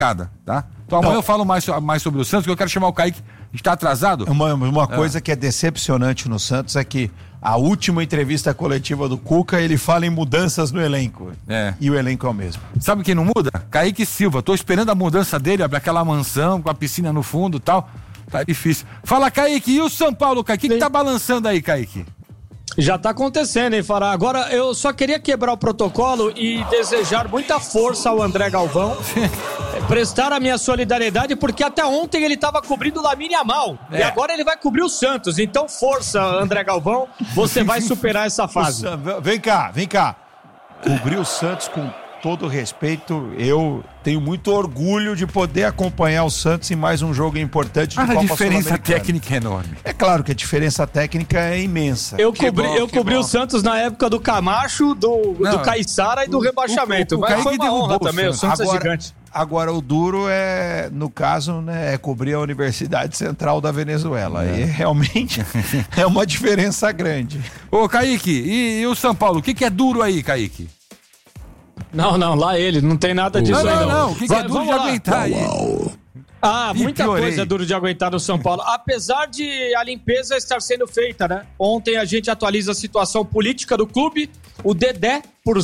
tá? Então amanhã eu falo mais sobre o Santos, que eu quero chamar o Kaique, está atrasado. Uma coisa que é decepcionante no Santos é que a última entrevista coletiva do Cuca, ele fala em mudanças no elenco. E o elenco é o mesmo. Sabe quem não muda? Kaique Silva. Tô esperando a mudança dele, abrir aquela mansão com a piscina no fundo e tal. Tá difícil. Fala, Kaique, e o São Paulo, Kaique? O que tá balançando aí, Kaique? Já tá acontecendo, hein, Fará? Agora, eu só queria quebrar o protocolo e desejar muita força ao André Galvão. Prestar a minha solidariedade, porque até ontem ele tava cobrindo o Lamine Yamal. E agora ele vai cobrir o Santos. Então, força, André Galvão. Você vai superar essa fase. Vem cá. Cobrir o Santos com todo respeito, eu tenho muito orgulho de poder acompanhar o Santos em mais um jogo importante de Copa Sul-Americana. A diferença técnica é enorme. É claro que a diferença técnica é imensa. Eu cobri o Santos na época do Camacho, do Caiçara e do rebaixamento. Mas foi uma honra também, o Santos é gigante. Agora, o duro no caso, é cobrir a Universidade Central da Venezuela. E realmente é uma diferença grande. Ô, Kaique, e o São Paulo? O que é duro aí, Kaique? Não, lá ele, não tem nada disso aí. Não. O que é duro de aguentar aí? Muita coisa é duro de aguentar no São Paulo. Apesar de a limpeza estar sendo feita, né? Ontem a gente atualiza a situação política do clube. O Dedé, por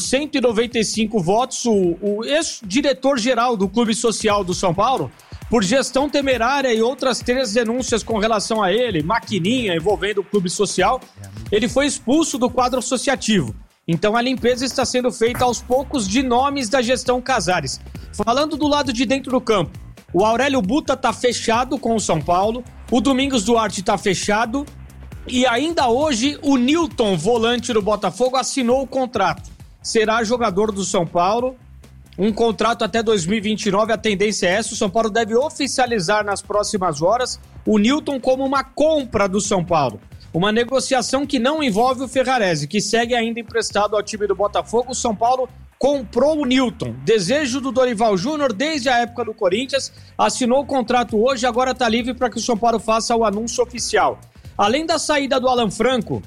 195 votos, o ex-diretor-geral do Clube Social do São Paulo, por gestão temerária e outras 3 denúncias com relação a ele, maquininha envolvendo o Clube Social, ele foi expulso do quadro associativo. Então a limpeza está sendo feita aos poucos de nomes da gestão Casares. Falando do lado de dentro do campo, o Aurélio Buta está fechado com o São Paulo, o Domingos Duarte está fechado e ainda hoje o Nilton, volante do Botafogo, assinou o contrato. Será jogador do São Paulo, um contrato até 2029, a tendência é essa. O São Paulo deve oficializar nas próximas horas o Nilton como uma compra do São Paulo. Uma negociação que não envolve o Ferrarese, que segue ainda emprestado ao time do Botafogo. O São Paulo comprou o Nilton, desejo do Dorival Júnior desde a época do Corinthians, assinou o contrato hoje, agora está livre para que o São Paulo faça o anúncio oficial. Além da saída do Alan Franco,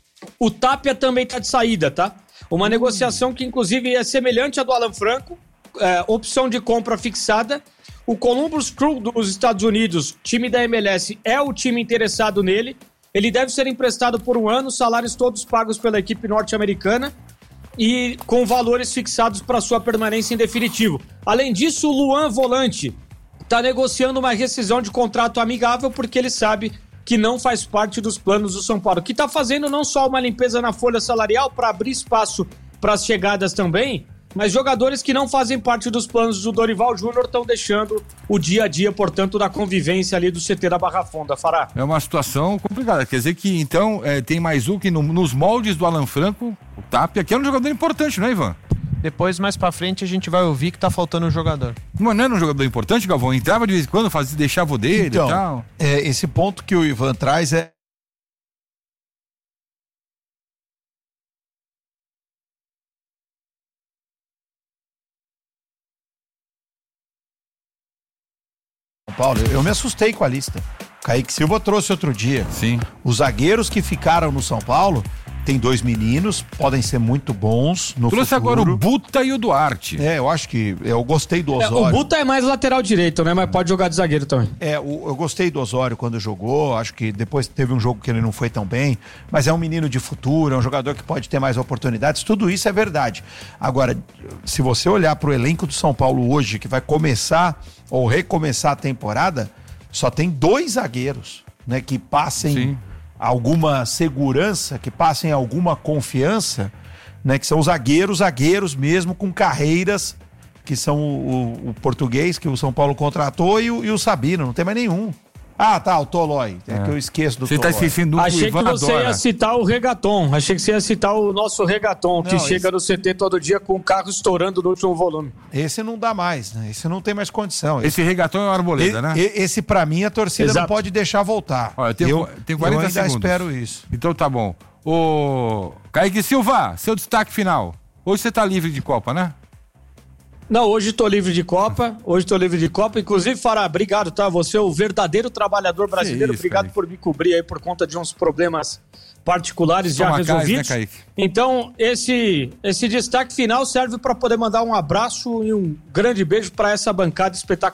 o Tapia também está de saída, tá? Uma negociação que inclusive é semelhante à do Alan Franco, opção de compra fixada. O Columbus Crew dos Estados Unidos, time da MLS, é o time interessado nele. Ele deve ser emprestado por 1 ano, salários todos pagos pela equipe norte-americana e com valores fixados para sua permanência em definitivo. Além disso, o Luan Volante está negociando uma rescisão de contrato amigável porque ele sabe que não faz parte dos planos do São Paulo, que está fazendo não só uma limpeza na folha salarial para abrir espaço para as chegadas também, mas jogadores que não fazem parte dos planos do Dorival Júnior estão deixando o dia a dia, portanto, da convivência ali do CT da Barra Funda, Fará. É uma situação complicada, quer dizer que então tem mais um que nos moldes do Alan Franco, o Tapia, que é um jogador importante, não é, Ivan? Depois, mais pra frente, a gente vai ouvir que tá faltando um jogador. Não era um jogador importante, Galvão? Entrava de vez em quando, deixava o dele e tal. Esse ponto que o Ivan traz é Paulo, eu me assustei com a lista. Kaique Silva trouxe outro dia. Sim. Os zagueiros que ficaram no São Paulo, tem 2 meninos, podem ser muito bons no trouxe futuro. Agora o Buta e o Duarte. Eu acho que eu gostei do Osório. O Buta é mais lateral direito, né? Mas pode jogar de zagueiro também. Eu gostei do Osório quando jogou, acho que depois teve um jogo que ele não foi tão bem, mas é um menino de futuro, é um jogador que pode ter mais oportunidades, tudo isso é verdade. Agora, se você olhar para o elenco do São Paulo hoje, que vai começar ou recomeçar a temporada, só tem 2 zagueiros, né, que passem alguma segurança, que passem alguma confiança, né, que são os zagueiros mesmo, com carreiras, que são o português que o São Paulo contratou e o Sabino, não tem mais nenhum. O Tolói, que eu esqueço do Tolói. Você tá esquecendo Achei que você ia citar o Regaton, achei que você ia citar o nosso Regaton, que chega no CT todo dia com o carro estourando no último volume. Esse não dá mais, né? Esse não tem mais condição. Esse Regaton é uma arboleda, né? Esse pra mim a torcida não pode deixar voltar. Olha, eu tenho 40 ainda segundos. Espero isso. Então tá bom. Kaique Silva, seu destaque final. Hoje você tá livre de Copa, né? Não, hoje estou livre de Copa. Inclusive, Fará, obrigado, tá? Você é o verdadeiro trabalhador brasileiro. Obrigado por me cobrir aí por conta de uns problemas particulares já resolvidos. Né, então, esse destaque final serve para poder mandar um abraço e um grande beijo para essa bancada espetacular